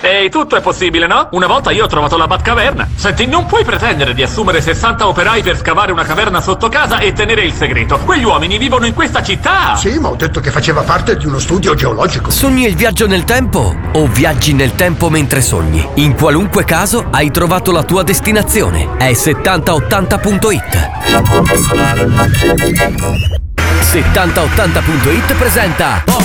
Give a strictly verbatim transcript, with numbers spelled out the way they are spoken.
Ehi, tutto è possibile, no? Una volta io ho trovato la Batcaverna. Senti, non puoi pretendere di assumere sessanta operai per scavare una caverna sotto casa e tenere il segreto. Quegli uomini vivono in questa città. Sì, ma ho detto che faceva parte di uno studio geologico. Sogni il viaggio nel tempo o viaggi nel tempo mentre sogni? In qualunque caso hai trovato la tua destinazione. È settanta ottanta punto it. settanta ottanta punto it presenta